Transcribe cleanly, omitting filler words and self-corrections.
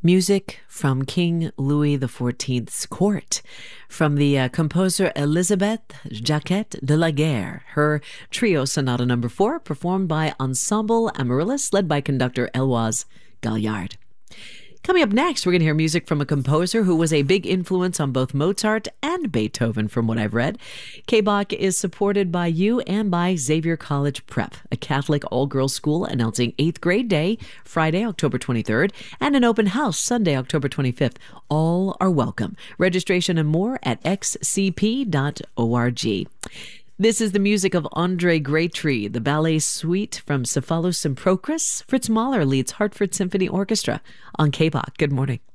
Music from King Louis XIV's court, from the composer Elisabeth Jacquet de la Guerre. Her trio Sonata No. 4, performed by Ensemble Amaryllis, led by conductor Eloise Galliard. Coming up next, we're going to hear music from a composer who was a big influence on both Mozart and Beethoven, from what I've read. K-Bach is supported by you and by Xavier College Prep, a Catholic all-girls school, announcing 8th grade day, Friday, October 23rd, and an open house, Sunday, October 25th. All are welcome. Registration and more at xcp.org. This is the music of André Graytree, the ballet suite from Cephalus and Procris. Fritz Mahler leads Hartford Symphony Orchestra on K-Bach. Good morning.